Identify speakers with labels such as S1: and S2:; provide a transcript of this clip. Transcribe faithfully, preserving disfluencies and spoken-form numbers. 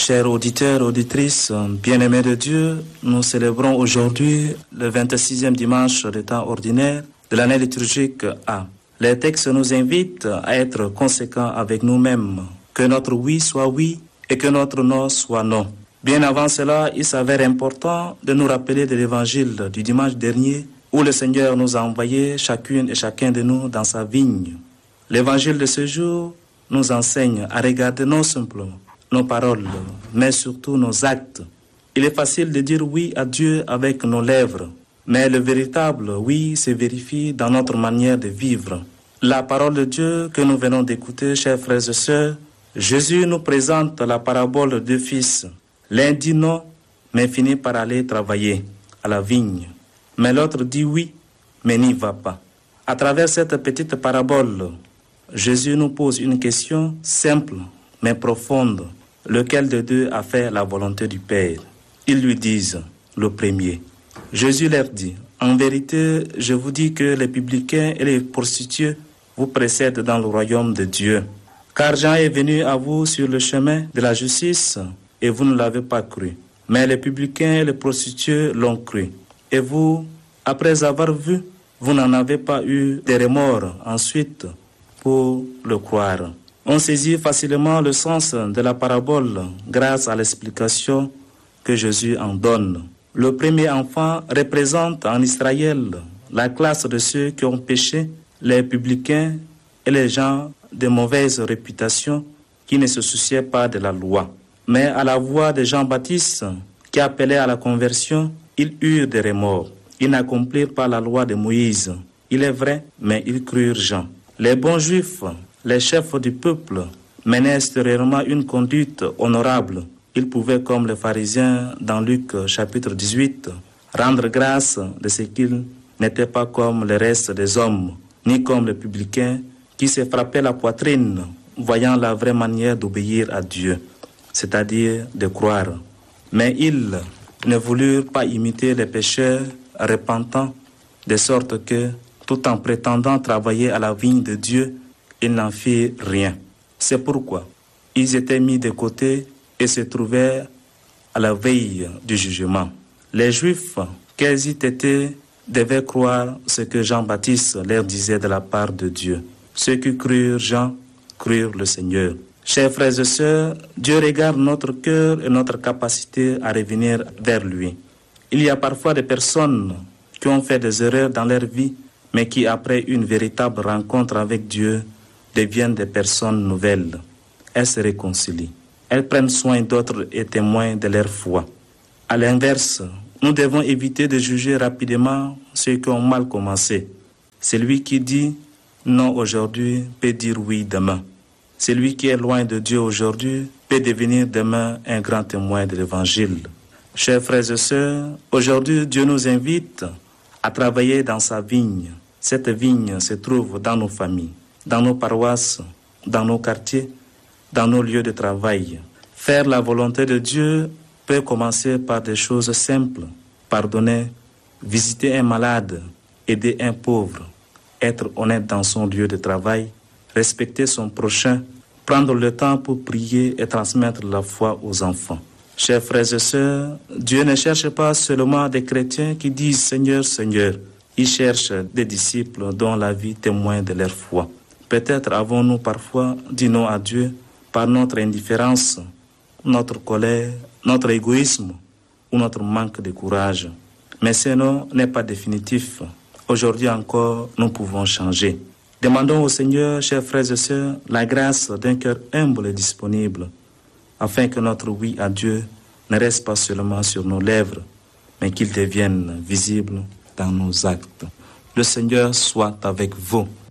S1: Chers auditeurs, auditrices, bien-aimés de Dieu, nous célébrons aujourd'hui le vingt-sixième dimanche de temps ordinaire de l'année liturgique A. Les textes nous invitent à être conséquents avec nous-mêmes, que notre oui soit oui et que notre non soit non. Bien avant cela, il s'avère important de nous rappeler de l'évangile du dimanche dernier où le Seigneur nous a envoyé chacune et chacun de nous dans sa vigne. L'évangile de ce jour nous enseigne à regarder non simplement nos paroles, mais surtout nos actes. Il est facile de dire oui à Dieu avec nos lèvres, mais le véritable oui se vérifie dans notre manière de vivre. La parole de Dieu que nous venons d'écouter, chers frères et sœurs, Jésus nous présente la parabole de deux fils. L'un dit non, mais finit par aller travailler à la vigne. Mais l'autre dit oui, mais n'y va pas. À travers cette petite parabole, Jésus nous pose une question simple, mais profonde. Lequel de deux a fait la volonté du Père? Ils lui disent, le premier. Jésus leur dit, en vérité, je vous dis que les publicains et les prostituées vous précèdent dans le royaume de Dieu. Car Jean est venu à vous sur le chemin de la justice, et vous ne l'avez pas cru. Mais les publicains et les prostituées l'ont cru. Et vous, après avoir vu, vous n'en avez pas eu de remords ensuite pour le croire. On saisit facilement le sens de la parabole grâce à l'explication que Jésus en donne. Le premier enfant représente en Israël la classe de ceux qui ont péché, les publicains et les gens de mauvaise réputation qui ne se souciaient pas de la loi. Mais à la voix de Jean-Baptiste, qui appelait à la conversion, ils eurent des remords. Ils n'accomplirent pas la loi de Moïse. Il est vrai, mais ils crurent Jean. Les bons juifs, les chefs du peuple, menaient extérieurement une conduite honorable. Ils pouvaient, comme les pharisiens dans Luc chapitre dix-huit, rendre grâce de ce qu'ils n'étaient pas comme le reste des hommes, ni comme les publicains qui se frappaient la poitrine, voyant la vraie manière d'obéir à Dieu, c'est-à-dire de croire. Mais ils ne voulurent pas imiter les pécheurs repentants, de sorte que, tout en prétendant travailler à la vigne de Dieu, ils n'en firent rien. C'est pourquoi ils étaient mis de côté et se trouvaient à la veille du jugement. Les Juifs, quels y étaient, devaient croire ce que Jean-Baptiste leur disait de la part de Dieu. Ceux qui crurent Jean, crurent le Seigneur. Chers frères et sœurs, Dieu regarde notre cœur et notre capacité à revenir vers lui. Il y a parfois des personnes qui ont fait des erreurs dans leur vie, mais qui, après une véritable rencontre avec Dieu, deviennent des personnes nouvelles. Elles se réconcilient. Elles prennent soin d'autres et témoignent de leur foi. À l'inverse, nous devons éviter de juger rapidement ceux qui ont mal commencé. Celui qui dit non aujourd'hui peut dire oui demain. Celui qui est loin de Dieu aujourd'hui peut devenir demain un grand témoin de l'Évangile. Chers frères et sœurs, aujourd'hui Dieu nous invite à travailler dans sa vigne. Cette vigne se trouve dans nos familles, dans nos paroisses, dans nos quartiers, dans nos lieux de travail. Faire la volonté de Dieu peut commencer par des choses simples. Pardonner, visiter un malade, aider un pauvre, être honnête dans son lieu de travail, respecter son prochain, prendre le temps pour prier et transmettre la foi aux enfants. Chers frères et sœurs, Dieu ne cherche pas seulement des chrétiens qui disent « Seigneur, Seigneur ». Il cherche des disciples dont la vie témoigne de leur foi. Peut-être avons-nous parfois dit non à Dieu par notre indifférence, notre colère, notre égoïsme ou notre manque de courage. Mais ce non n'est pas définitif. Aujourd'hui encore, nous pouvons changer. Demandons au Seigneur, chers frères et sœurs, la grâce d'un cœur humble et disponible, afin que notre oui à Dieu ne reste pas seulement sur nos lèvres, mais qu'il devienne visible dans nos actes. Le Seigneur soit avec vous.